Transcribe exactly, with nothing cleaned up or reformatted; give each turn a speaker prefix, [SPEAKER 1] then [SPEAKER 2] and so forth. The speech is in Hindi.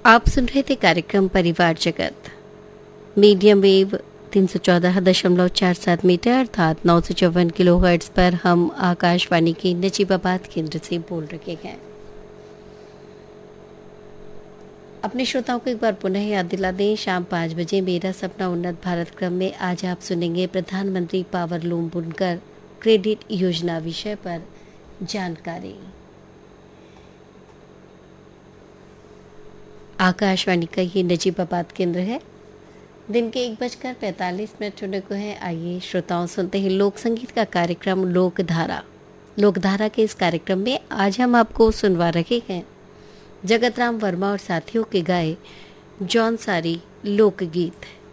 [SPEAKER 1] आप सुन रहे थे कार्यक्रम परिवार जगत। मीडियम वेव तीन सौ चौदह दशमलव चार सात मीटर अर्थात नौ सौ चौवन किलो हर्ट्ज पर हम आकाशवाणी के नजीबाबाद केंद्र से बोल रहे हैं। अपने श्रोताओं को एक बार पुनः याद दिला दें, शाम पाँच बजे मेरा सपना उन्नत भारत क्रम में आज आप सुनेंगे प्रधानमंत्री पावर लूम बुनकर क्रेडिट योजना विषय पर जानकारी। आकाशवाणी का ये नजीबाबाद केंद्र है। दिन के एक बजकर पैंतालीस मिनट होने को है। आइए श्रोताओं सुनते हैं लोक संगीत का कार्यक्रम लोकधारा। लोकधारा के इस कार्यक्रम में आज हम आपको सुनवा रहे हैं जगत राम वर्मा और साथियों के गाए जौनसारी लोकगीत।